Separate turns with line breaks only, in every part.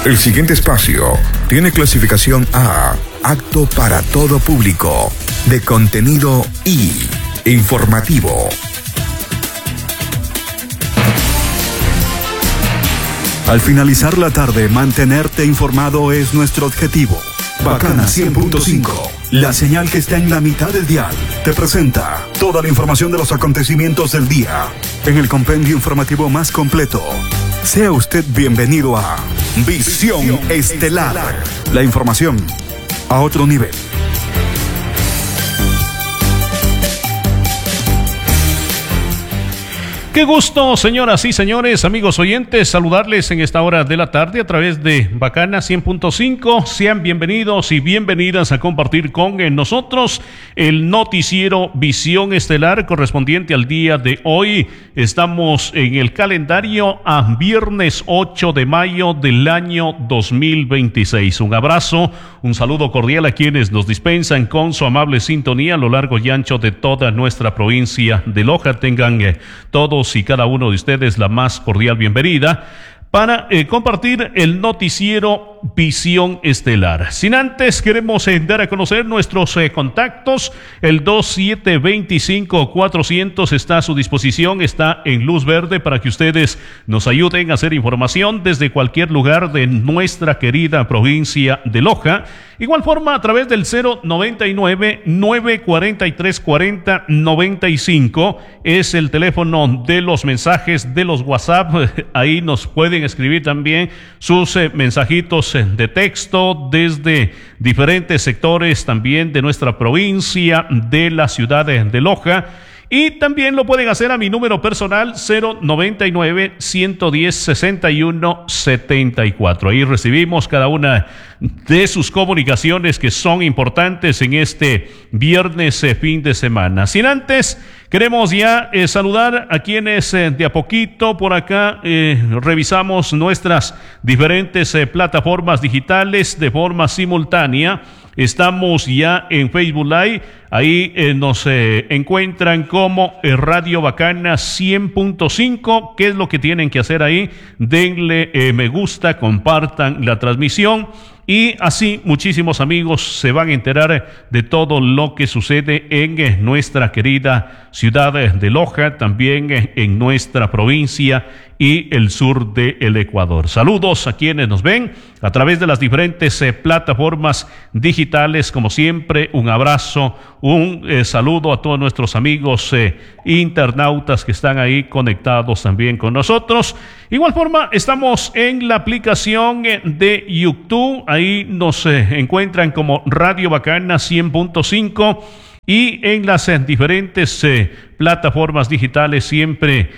El siguiente espacio tiene clasificación A, apto para todo público, de contenido I, informativo.
Al finalizar la tarde, mantenerte informado es nuestro objetivo. Bacana 100.5, la señal que está en la mitad del dial, te presenta toda la información de los acontecimientos del día en el compendio informativo más completo. Sea usted bienvenido a Visión Estelar. La información a otro nivel.
Qué gusto, señoras y señores, amigos oyentes, saludarles en esta hora de la tarde a través de Bacana 100.5. Sean bienvenidos y bienvenidas a compartir con nosotros el noticiero Visión Estelar correspondiente al día de hoy. Estamos en el calendario a viernes 8 de mayo del año 2026. Un abrazo, un saludo cordial a quienes nos dispensan con su amable sintonía a lo largo y ancho de toda nuestra provincia de Loja. Tengan todos y cada uno de ustedes la más cordial bienvenida para compartir el noticiero Visión Estelar. Sin antes, queremos dar a conocer nuestros contactos. El 2725-400 está a su disposición, está en luz verde para que ustedes nos ayuden a hacer información desde cualquier lugar de nuestra querida provincia de Loja. Igual forma, a través del 099-943-4095 es el teléfono de los mensajes de los WhatsApp. Ahí nos pueden escribir también sus mensajitos de texto desde diferentes sectores también de nuestra provincia, de la ciudad de Loja. Y también lo pueden hacer a mi número personal 099-110-6174. Ahí recibimos cada una de sus comunicaciones que son importantes en este viernes fin de semana. Sin antes, queremos ya saludar a quienes de a poquito por acá revisamos nuestras diferentes plataformas digitales de forma simultánea. Estamos ya en Facebook Live, ahí nos encuentran como Radio Bacana 100.5. ¿Qué es lo que tienen que hacer ahí? Denle me gusta, compartan la transmisión y así muchísimos amigos se van a enterar de todo lo que sucede en nuestra querida ciudad de Loja, también en nuestra provincia y el sur del Ecuador. Saludos a quienes nos ven a través de las diferentes plataformas digitales. Como siempre, un abrazo, un saludo a todos nuestros amigos internautas que están ahí conectados también con nosotros. Igual forma, estamos en la aplicación de YouTube. Ahí nos encuentran como Radio Bacana 100.5. Y en las diferentes plataformas digitales siempre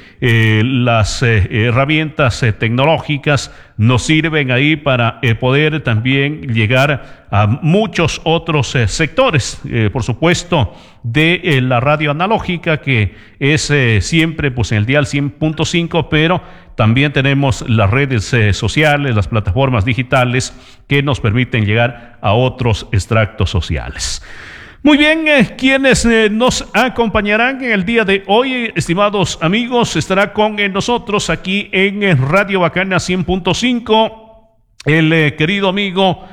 las herramientas tecnológicas nos sirven ahí para poder también llegar a muchos otros sectores, por supuesto, de la radio analógica que es siempre pues en el dial 100.5, pero también tenemos las redes sociales, las plataformas digitales que nos permiten llegar a otros extractos sociales. Muy bien, quienes nos acompañarán en el día de hoy, estimados amigos, estará con nosotros aquí en Radio Bacana 100.5 el querido amigo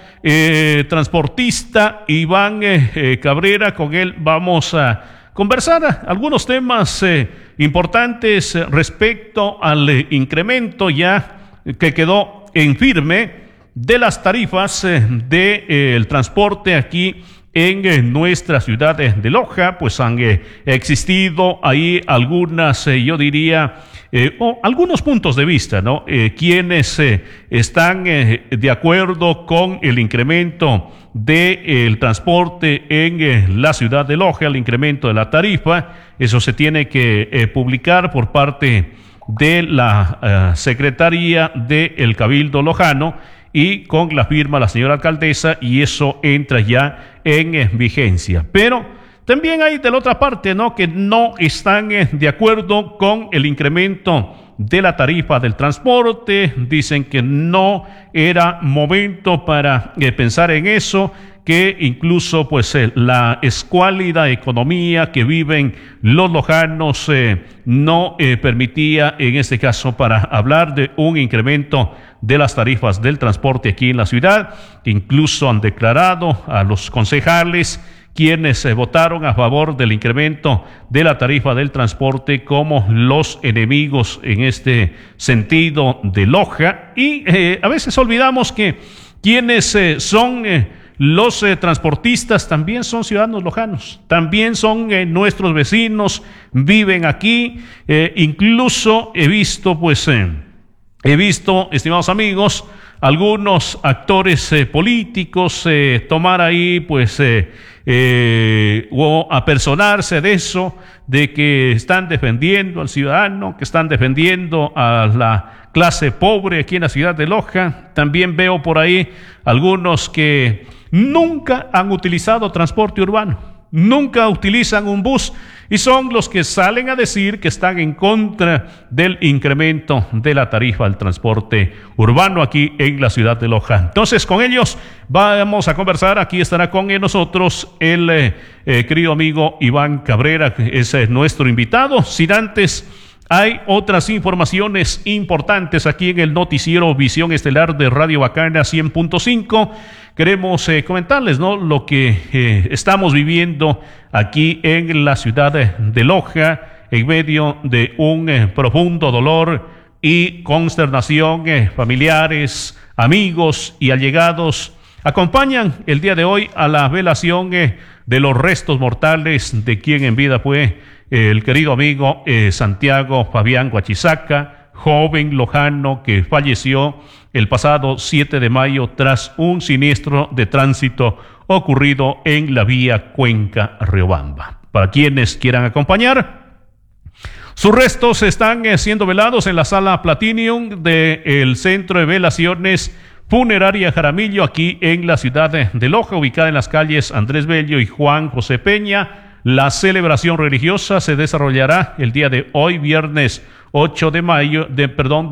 transportista Iván Cabrera. Con él vamos a conversar algunos temas importantes respecto al incremento ya que quedó en firme de las tarifas del transporte aquí en nuestra ciudad de Loja. Pues han existido ahí algunas, yo diría, algunos puntos de vista, ¿no? Quienes están de acuerdo con el incremento del transporte en la ciudad de Loja, el incremento de la tarifa. Eso se tiene que publicar por parte de la Secretaría del Cabildo Lojano y con la firma de la señora alcaldesa, y eso entra ya en vigencia. Pero también hay de la otra parte, ¿no?, que no están de acuerdo con el incremento de la tarifa del transporte. Dicen que no era momento para pensar en eso, que incluso pues la escuálida economía que viven los lojanos no permitía en este caso para hablar de un incremento de las tarifas del transporte aquí en la ciudad, que incluso han declarado a los concejales quienes votaron a favor del incremento de la tarifa del transporte como los enemigos en este sentido de Loja. Y a veces olvidamos que quienes son los transportistas también son ciudadanos lojanos, también son nuestros vecinos, viven aquí. Incluso he visto, estimados amigos, algunos actores políticos tomar ahí o apersonarse de eso, de que están defendiendo al ciudadano, que están defendiendo a la clase pobre aquí en la ciudad de Loja. También veo por ahí algunos que nunca han utilizado transporte urbano, nunca utilizan un bus, y son los que salen a decir que están en contra del incremento de la tarifa del transporte urbano aquí en la ciudad de Loja. Entonces, con ellos vamos a conversar. Aquí estará con nosotros el querido amigo Iván Cabrera, que es nuestro invitado. Sin antes, hay otras informaciones importantes aquí en el noticiero Visión Estelar de Radio Bacana 100.5. Queremos comentarles, ¿no?, lo que estamos viviendo aquí en la ciudad de Loja, en medio de un profundo dolor y consternación. Familiares, amigos y allegados acompañan el día de hoy a la velación de los restos mortales de quien en vida fue el querido amigo Santiago Fabián Huachisaca, joven lojano que falleció el pasado 7 de mayo tras un siniestro de tránsito ocurrido en la vía Cuenca-Riobamba. Para quienes quieran acompañar, sus restos están siendo velados en la sala Platinum del Centro de Velaciones Funeraria Jaramillo, aquí en la ciudad de Loja, ubicada en las calles Andrés Bello y Juan José Peña. La celebración religiosa se desarrollará el día de hoy, viernes 8 de mayo, de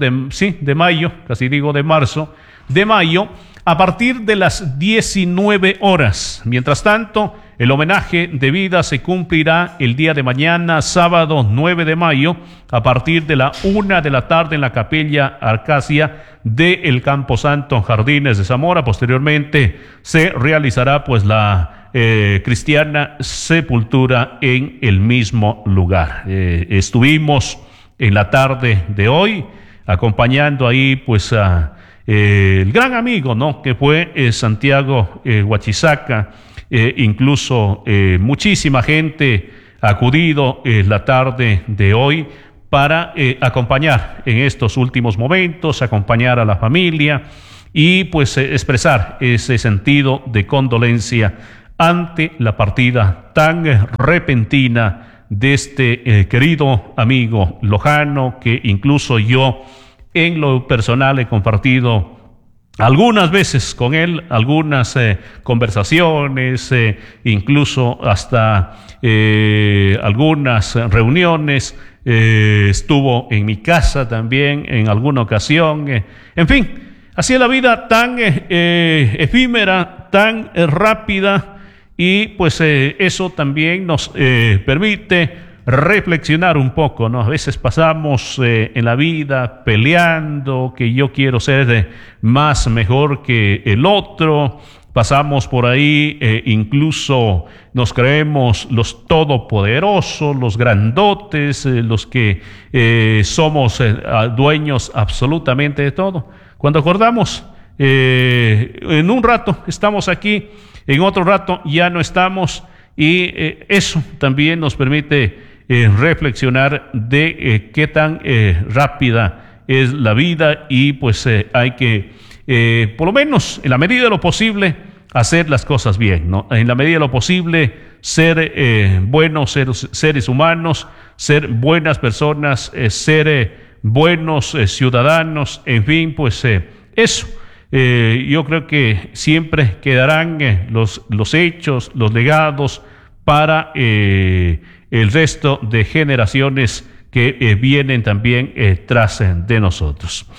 mayo, a partir de las 19 horas. Mientras tanto, el homenaje de vida se cumplirá el día de mañana, sábado 9 de mayo, a partir de la 1 de la tarde en la Capilla Arcasia del Camposanto Jardines de Zamora. Posteriormente se realizará la cristiana sepultura en el mismo lugar. Estuvimos en la tarde de hoy acompañando ahí a el gran amigo, ¿no?, que fue Santiago Huachisaca. Incluso muchísima gente ha acudido la tarde de hoy para acompañar en estos últimos momentos, acompañar a la familia y expresar ese sentido de condolencia ante la partida tan repentina de este querido amigo lojano, que incluso yo en lo personal he compartido algunas veces con él, algunas conversaciones, incluso hasta algunas reuniones. Estuvo en mi casa también en alguna ocasión. En fin, así es la vida, tan efímera, tan rápida. Y eso también nos permite reflexionar un poco, ¿no? A veces pasamos en la vida peleando, que yo quiero ser más mejor que el otro. Pasamos por ahí, incluso nos creemos los todopoderosos, los grandotes, los que somos dueños absolutamente de todo. Cuando acordamos, en un rato estamos aquí, en otro rato ya no estamos, y eso también nos permite reflexionar de qué tan rápida es la vida, y hay que, por lo menos en la medida de lo posible, hacer las cosas bien, ¿no? En la medida de lo posible, ser buenos seres humanos, ser buenas personas, ser buenos ciudadanos, en fin, eso. Yo creo que siempre quedarán los hechos, los legados para el resto de generaciones que vienen también tras de nosotros.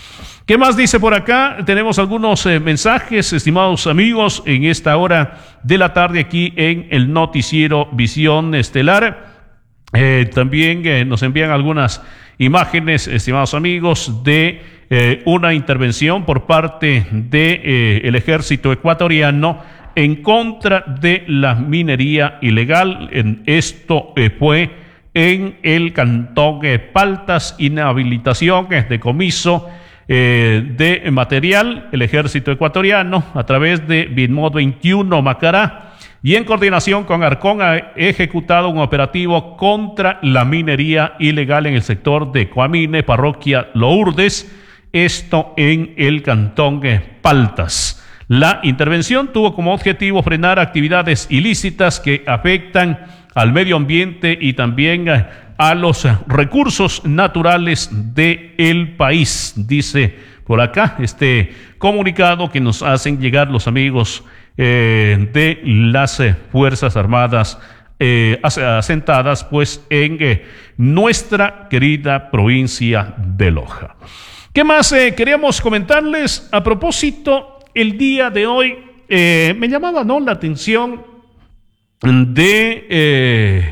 ¿Qué más dice por acá? Tenemos algunos mensajes, estimados amigos, en esta hora de la tarde aquí en el noticiero Visión Estelar. También nos envían algunas imágenes, estimados amigos, de una intervención por parte del ejército ecuatoriano en contra de la minería ilegal. Esto fue en el cantón Paltas, inhabilitación, decomiso de material. El ejército ecuatoriano, a través de Bitmod 21 Macará, y en coordinación con Arcón, ha ejecutado un operativo contra la minería ilegal en el sector de Coamine, parroquia Lourdes, esto en el cantón Paltas. La intervención tuvo como objetivo frenar actividades ilícitas que afectan al medio ambiente y también a los recursos naturales del país, dice por acá este comunicado que nos hacen llegar los amigos de las Fuerzas Armadas asentadas pues en nuestra querida provincia de Loja. ¿Qué más queríamos comentarles? A propósito, el día de hoy me llamaba la atención de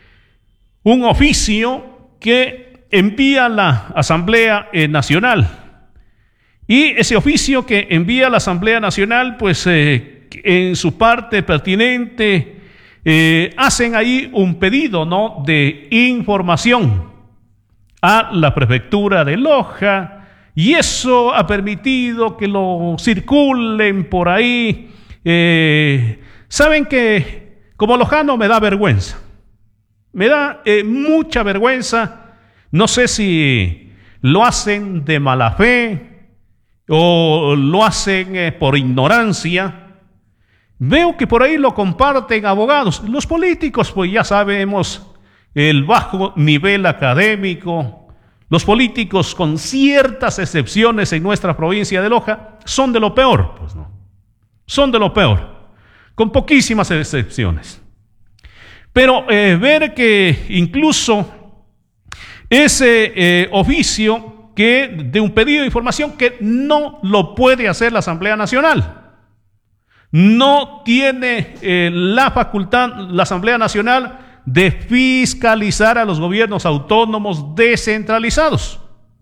un oficio que envía la Asamblea Nacional. Y ese oficio que envía la Asamblea Nacional, pues en su parte pertinente hacen ahí un pedido, ¿no?, de información a la prefectura de Loja, y eso ha permitido que lo circulen por ahí. Saben que como lojano me da vergüenza, me da mucha vergüenza. No sé si lo hacen de mala fe o lo hacen por ignorancia. Veo que por ahí lo comparten abogados. Los políticos, pues ya sabemos el bajo nivel académico. Los políticos, con ciertas excepciones en nuestra provincia de Loja, son de lo peor, pues no. Son de lo peor, con poquísimas excepciones. Pero ver que incluso ese oficio de un pedido de información que no lo puede hacer la Asamblea Nacional. No tiene la facultad la Asamblea Nacional de fiscalizar a los gobiernos autónomos descentralizados.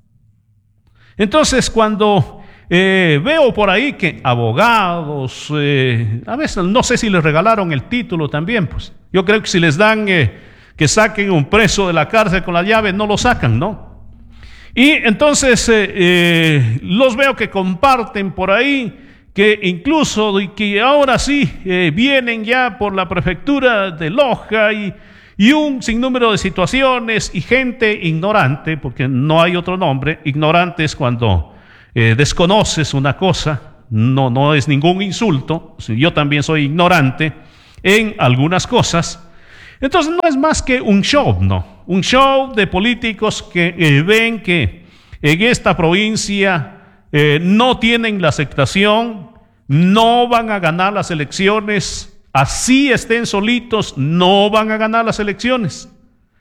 Entonces, cuando veo por ahí que abogados, a veces no sé si les regalaron el título también, pues yo creo que si les dan que saquen un preso de la cárcel con la llave, no lo sacan, ¿no? Y entonces los veo que comparten por ahí, que incluso y que ahora sí vienen ya por la prefectura de Loja y un sinnúmero de situaciones y gente ignorante, porque no hay otro nombre. Ignorante es cuando desconoces una cosa, no es ningún insulto. Yo también soy ignorante en algunas cosas. Entonces no es más que un show, ¿no? Un show de políticos que ven que en esta provincia no tienen la aceptación, no van a ganar las elecciones, así estén solitos, no van a ganar las elecciones.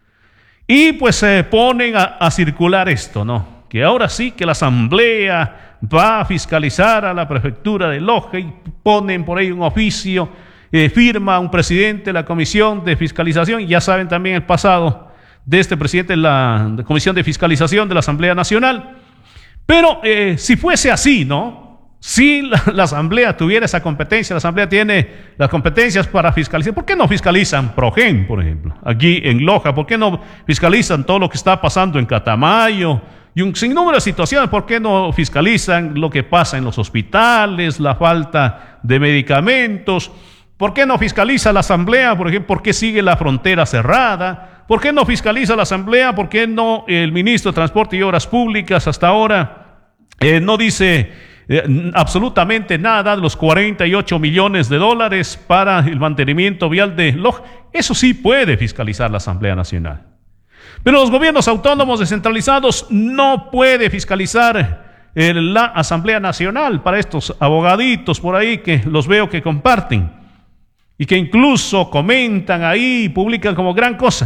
Y pues se ponen a circular esto, ¿no? Que ahora sí que la Asamblea va a fiscalizar a la prefectura de Loja y ponen por ahí un oficio, firma un presidente de la Comisión de Fiscalización, y ya saben también el pasado de este presidente de la Comisión de Fiscalización de la Asamblea Nacional. Pero si fuese así, ¿no? Si la Asamblea tuviera esa competencia, la Asamblea tiene las competencias para fiscalizar. ¿Por qué no fiscalizan Progen, por ejemplo, aquí en Loja? ¿Por qué no fiscalizan todo lo que está pasando en Catamayo y un sinnúmero de situaciones? ¿Por qué no fiscalizan lo que pasa en los hospitales, la falta de medicamentos? ¿Por qué no fiscaliza la Asamblea, por ejemplo, por qué sigue la frontera cerrada? ¿Por qué no fiscaliza la Asamblea? ¿Por qué no el ministro de Transporte y Obras Públicas hasta ahora no dice absolutamente nada de los 48 millones de dólares para el mantenimiento vial de Loja? Eso sí puede fiscalizar la Asamblea Nacional. Pero los gobiernos autónomos descentralizados no puede fiscalizar la Asamblea Nacional. Para estos abogaditos por ahí que los veo que comparten y que incluso comentan ahí y publican como gran cosa.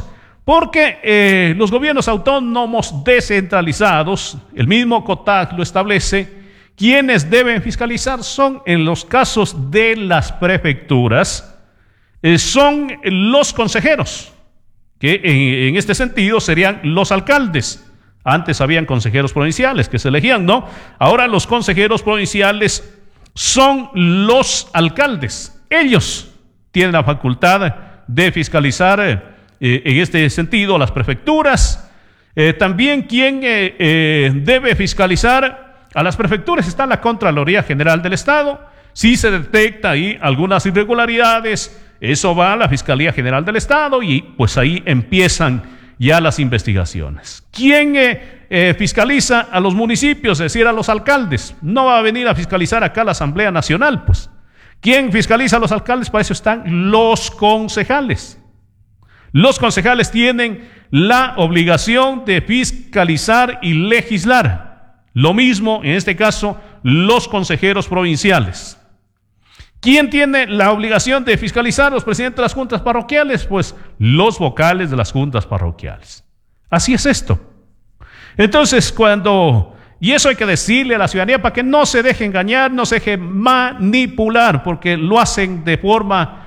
Porque los gobiernos autónomos descentralizados, el mismo COTAC lo establece, quienes deben fiscalizar son, en los casos de las prefecturas, son los consejeros, que en este sentido serían los alcaldes. Antes habían consejeros provinciales que se elegían, ¿no? Ahora los consejeros provinciales son los alcaldes. Ellos tienen la facultad de fiscalizar en este sentido las prefecturas. También quien debe fiscalizar a las prefecturas está la Contraloría General del Estado. Si se detecta ahí algunas irregularidades, eso va a la Fiscalía General del Estado y pues ahí empiezan ya las investigaciones. ¿Quién fiscaliza a los municipios, es decir, a los alcaldes? No va a venir a fiscalizar acá la Asamblea Nacional, pues. ¿Quién fiscaliza a los alcaldes? Para eso están los concejales. Los concejales tienen la obligación de fiscalizar y legislar. Lo mismo, en este caso, los consejeros provinciales. ¿Quién tiene la obligación de fiscalizar a los presidentes de las juntas parroquiales? Pues los vocales de las juntas parroquiales. Así es esto. Entonces, y eso hay que decirle a la ciudadanía para que no se deje engañar, no se deje manipular, porque lo hacen de forma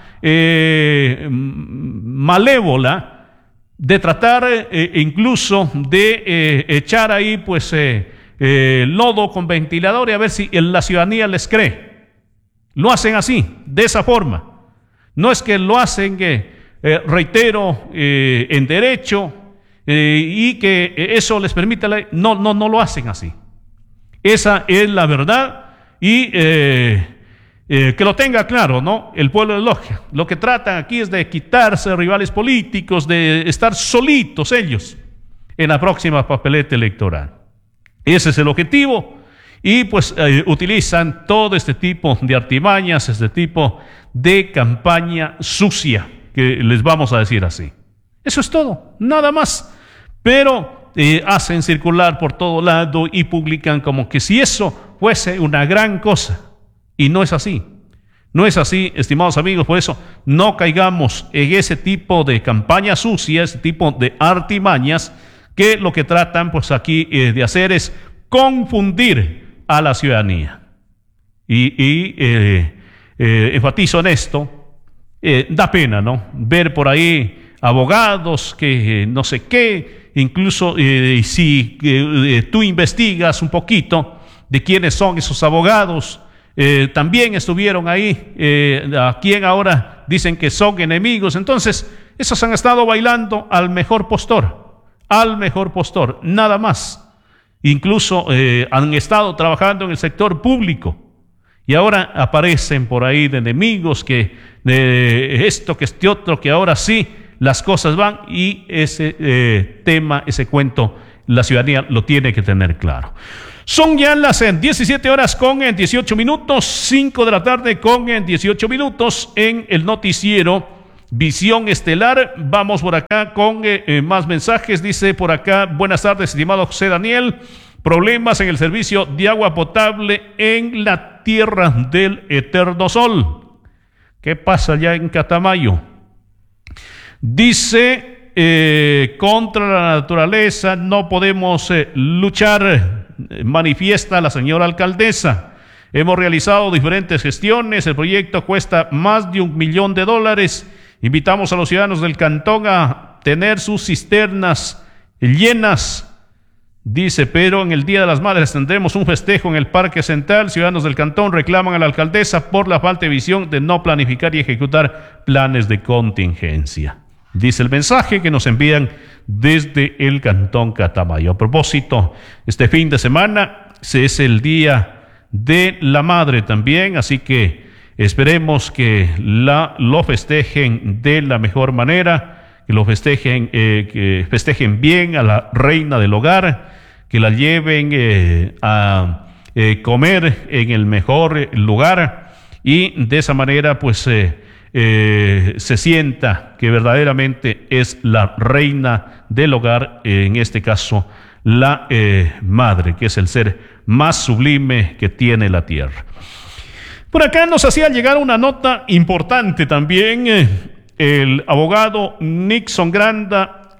malévola, de tratar incluso de echar ahí pues lodo con ventilador y a ver si la ciudadanía les cree. Lo hacen así, de esa forma. No es que lo hacen, reitero, en derecho y que eso les permite la ley. No lo hacen así. Esa es la verdad y que lo tenga claro, ¿no? El pueblo de Loja. Lo que tratan aquí es de quitarse rivales políticos, de estar solitos ellos en la próxima papeleta electoral. Ese es el objetivo. Y pues utilizan todo este tipo de artimañas, este tipo de campaña sucia, que les vamos a decir así. Eso es todo, nada más. Pero hacen circular por todo lado y publican como que si eso fuese una gran cosa. Y no es así. No es así, estimados amigos. Por eso no caigamos en ese tipo de campaña sucia, ese tipo de artimañas, que lo que tratan pues aquí de hacer es confundir a la ciudadanía. Y enfatizo en esto, da pena, ¿no? Ver por ahí abogados que no sé qué, incluso si tú investigas un poquito de quiénes son esos abogados, también estuvieron ahí, a quien ahora dicen que son enemigos. Entonces, esos han estado bailando al mejor postor, nada más. Incluso han estado trabajando en el sector público y ahora aparecen por ahí de enemigos, que esto, que este otro, que ahora sí las cosas van, y ese tema, ese cuento, la ciudadanía lo tiene que tener claro. Son ya las 17 horas con 18 minutos, 5 de la tarde con 18 minutos en el noticiero Visión Estelar. Vamos por acá con más mensajes. Dice por acá: buenas tardes, estimado José Daniel. Problemas en el servicio de agua potable en la Tierra del Eterno Sol. ¿Qué pasa allá en Catamayo? Dice, contra la naturaleza no podemos luchar, manifiesta la señora alcaldesa. Hemos realizado diferentes gestiones, el proyecto cuesta más de $1 millón. Invitamos a los ciudadanos del cantón a tener sus cisternas llenas. Dice, pero en el Día de las Madres tendremos un festejo en el Parque Central. Ciudadanos del cantón reclaman a la alcaldesa por la falta de visión de no planificar y ejecutar planes de contingencia. Dice el mensaje que nos envían desde el cantón Catamayo. A propósito, este fin de semana es el Día de la Madre también, así que esperemos que lo festejen de la mejor manera, que lo festejen, que festejen bien a la reina del hogar, que la lleven a comer en el mejor lugar y de esa manera pues se sienta que verdaderamente es la reina del hogar, en este caso la madre, que es el ser más sublime que tiene la tierra. Por acá nos hacía llegar una nota importante también. El abogado Nixon Granda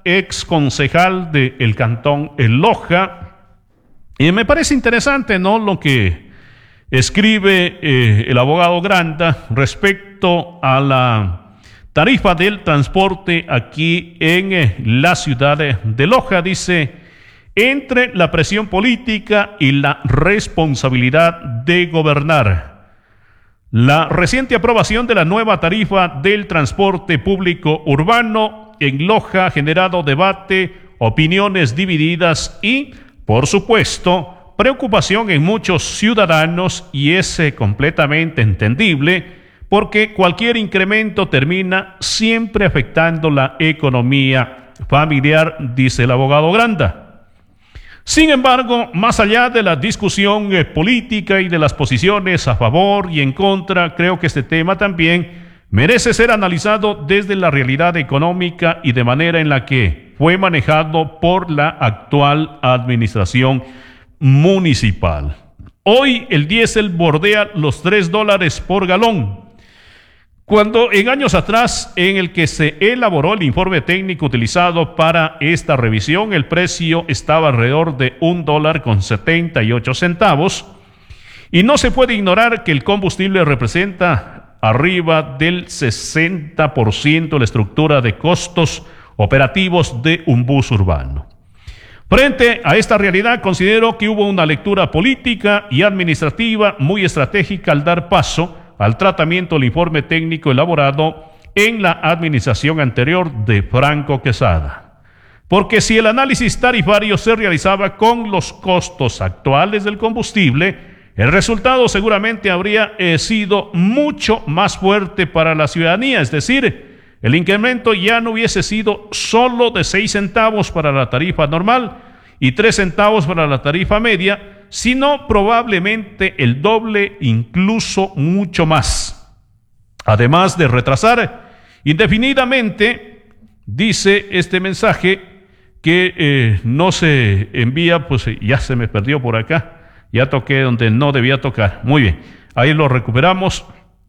ex concejal del cantón Loja. Y me parece interesante, ¿no?, lo que escribe el abogado Granda respecto a la tarifa del transporte aquí en la ciudad de Loja. Dice: entre la presión política y la responsabilidad de gobernar, la reciente aprobación de la nueva tarifa del transporte público urbano en Loja ha generado debate, opiniones divididas y, por supuesto, preocupación en muchos ciudadanos, y es completamente entendible, porque cualquier incremento termina siempre afectando la economía familiar, dice el abogado Granda. Sin embargo, más allá de la discusión política y de las posiciones a favor y en contra, creo que este tema también merece ser analizado desde la realidad económica y de manera en la que fue manejado por la actual administración municipal. Hoy el diésel bordea los $3 por galón, cuando en años atrás, en el que se elaboró el informe técnico utilizado para esta revisión, el precio estaba alrededor de $1.78, y no se puede ignorar que el combustible representa arriba del 60% de la estructura de costos operativos de un bus urbano. Frente a esta realidad, considero que hubo una lectura política y administrativa muy estratégica al dar paso al tratamiento del informe técnico elaborado en la administración anterior de Franco Quesada. Porque si el análisis tarifario se realizaba con los costos actuales del combustible, el resultado seguramente habría sido mucho más fuerte para la ciudadanía, es decir, el incremento ya no hubiese sido solo de 6 centavos para la tarifa normal y 3 centavos para la tarifa media, sino probablemente el doble, incluso mucho más. Además de retrasar indefinidamente, dice este mensaje que no se envía, pues ya se me perdió por acá, ya toqué donde no debía tocar. Muy bien, ahí lo recuperamos.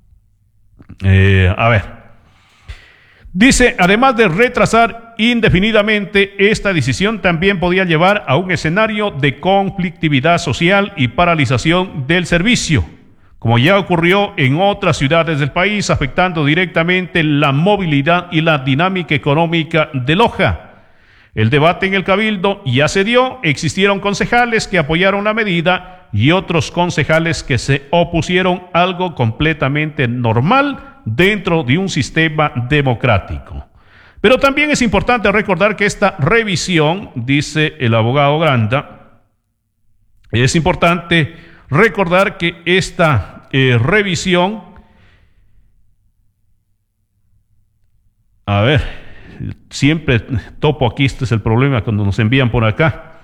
A ver. Dice: además de retrasar indefinidamente, esta decisión también podía llevar a un escenario de conflictividad social y paralización del servicio, como ya ocurrió en otras ciudades del país, afectando directamente la movilidad y la dinámica económica de Loja. El debate en el Cabildo ya se dio, existieron concejales que apoyaron la medida y otros concejales que se opusieron, algo completamente normal dentro de un sistema democrático. Pero también es importante recordar que esta revisión, dice el abogado Granda, es importante recordar que esta revisión, a ver, siempre topo aquí, este es el problema cuando nos envían por acá,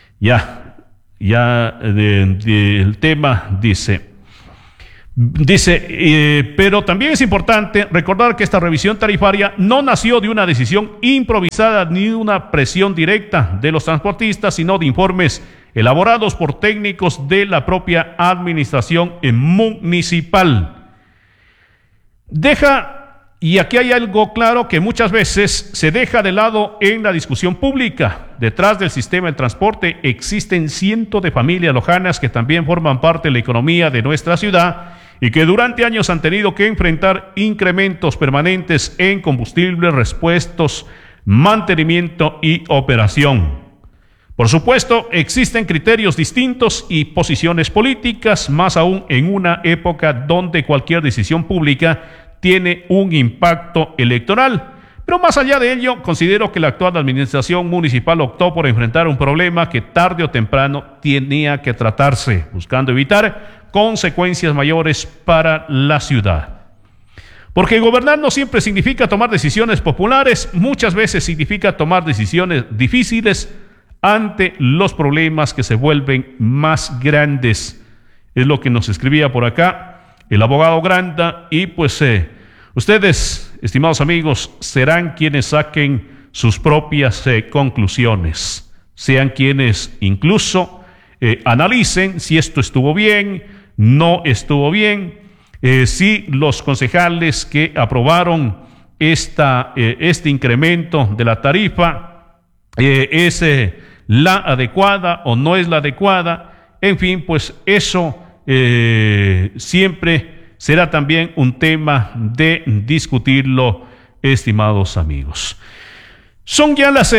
el tema dice, pero también es importante recordar que esta revisión tarifaria no nació de una decisión improvisada ni de una presión directa de los transportistas, sino de informes elaborados por técnicos de la propia administración municipal. Y aquí hay algo claro que muchas veces se deja de lado en la discusión pública. Detrás del sistema de transporte existen cientos de familias lojanas que también forman parte de la economía de nuestra ciudad y que durante años han tenido que enfrentar incrementos permanentes en combustible, repuestos, mantenimiento y operación. Por supuesto, existen criterios distintos y posiciones políticas, más aún en una época donde cualquier decisión pública tiene un impacto electoral. Pero más allá de ello, considero que la actual administración municipal optó por enfrentar un problema que tarde o temprano tenía que tratarse, buscando evitar consecuencias mayores para la ciudad. Porque gobernar no siempre significa tomar decisiones populares, muchas veces significa tomar decisiones difíciles ante los problemas que se vuelven más grandes. Es lo que nos escribía por acá el abogado Granda, y pues ustedes, estimados amigos, serán quienes saquen sus propias conclusiones, sean quienes incluso analicen si esto estuvo bien, no estuvo bien, si los concejales que aprobaron este incremento de la tarifa es la adecuada o no es la adecuada. En fin, pues eso siempre será también un tema de discutirlo, estimados amigos. Son ya las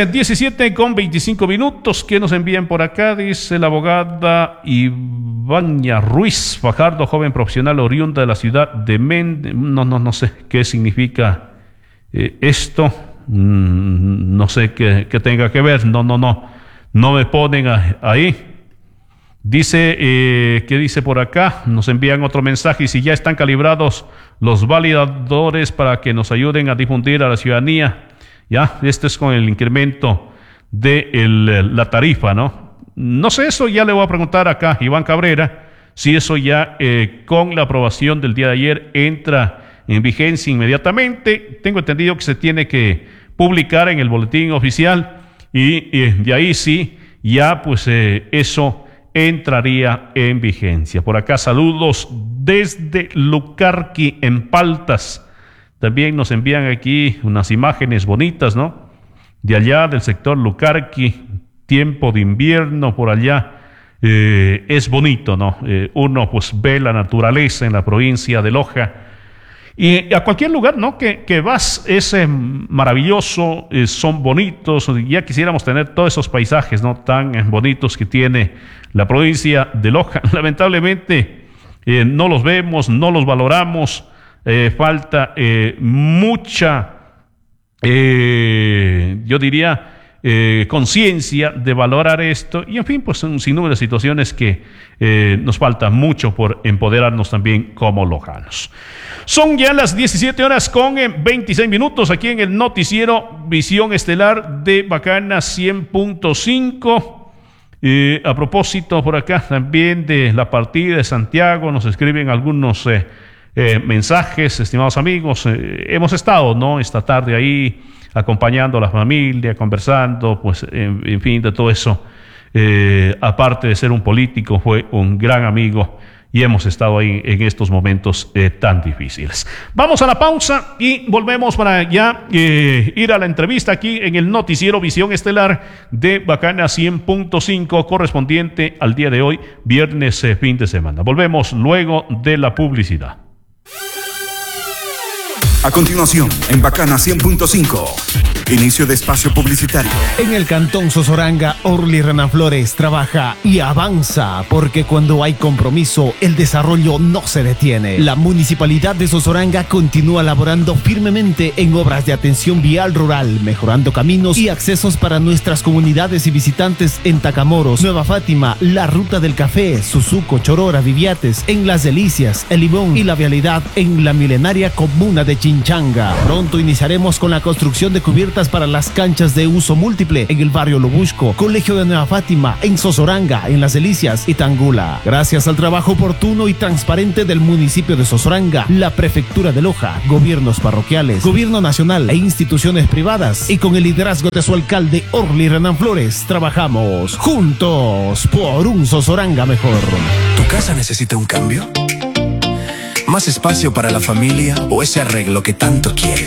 17:25 que nos envían por acá. Dice la abogada Ibaña Ruiz Fajardo, joven profesional oriunda de la ciudad de Méndez. No sé qué significa esto. No sé qué tenga que ver. No me ponen ahí. Dice, ¿qué dice por acá? Nos envían otro mensaje. Y si ya están calibrados los validadores para que nos ayuden a difundir a la ciudadanía. Ya, esto es con el incremento de la tarifa, ¿no? No sé, eso ya le voy a preguntar acá a Iván Cabrera, si eso ya con la aprobación del día de ayer entra en vigencia inmediatamente. Tengo entendido que se tiene que publicar en el boletín oficial y de ahí sí, ya pues eso entraría en vigencia. Por acá saludos desde Lucarqui en Paltas. También nos envían aquí unas imágenes bonitas, ¿no? De allá del sector Lucarqui, tiempo de invierno por allá. Es bonito, ¿no? Uno pues ve la naturaleza en la provincia de Loja. Y a cualquier lugar, ¿no? Que vas es maravilloso, son bonitos. Ya quisiéramos tener todos esos paisajes, ¿no? Tan bonitos que tiene la provincia de Loja. Lamentablemente no los vemos, no los valoramos. Falta mucha, yo diría, conciencia de valorar esto. Y en fin, pues un sinnúmero de situaciones que nos falta mucho por empoderarnos también como lojanos. Son ya las 17:26 aquí en el noticiero Visión Estelar de Bacana 100.5. A propósito, por acá también de la partida de Santiago, nos escriben algunos mensajes, estimados amigos. Hemos estado, ¿no?, esta tarde ahí acompañando a la familia, conversando, pues en fin, de todo eso. Aparte de ser un político, fue un gran amigo y hemos estado ahí en estos momentos tan difíciles. Vamos a la pausa y volvemos para ya ir a la entrevista aquí en el noticiero Visión Estelar de Bacana 100.5 correspondiente al día de hoy, viernes, fin de semana. Volvemos luego de la publicidad.
A continuación, en Bacana 100.5, inicio de espacio publicitario.
En el Cantón Sosoranga, Orly Renan Flores trabaja y avanza, porque cuando hay compromiso, el desarrollo no se detiene. La Municipalidad de Sosoranga continúa laborando firmemente en obras de atención vial rural, mejorando caminos y accesos para nuestras comunidades y visitantes en Tacamoros, Nueva Fátima, la Ruta del Café, Suzuco, Chorora, Viviates, en Las Delicias, El Limón y la vialidad en la milenaria comuna de Chinchanga. Pronto iniciaremos con la construcción de cubiertas para las canchas de uso múltiple en el barrio Lobusco, Colegio de Nueva Fátima, en Sosoranga, en Las Delicias y Tangula. Gracias al trabajo oportuno y transparente del municipio de Sosoranga, la Prefectura de Loja, gobiernos parroquiales, gobierno nacional e instituciones privadas, y con el liderazgo de su alcalde Orly Renan Flores, trabajamos juntos por un Sosoranga mejor.
¿Tu casa necesita un cambio? ¿Más espacio para la familia o ese arreglo que tanto quieres?